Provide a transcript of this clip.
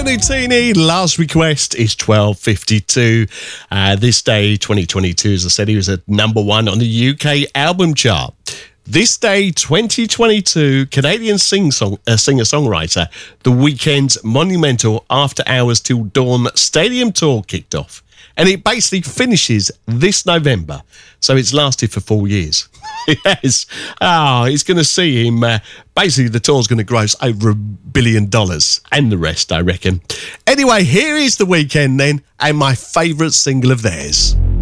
Paolo Nutini, last request is 12:52. This day, 2022, as I said, he was at number one on the UK album chart. This day, 2022, Canadian singer-songwriter The Weeknd's monumental After Hours Till Dawn stadium tour kicked off. And it basically finishes this November. So it's lasted for 4 years. Yes. It's going to see him. Basically, the tour's going to gross over $1 billion and the rest, I reckon. Anyway, here is The Weeknd then, and my favourite single of theirs.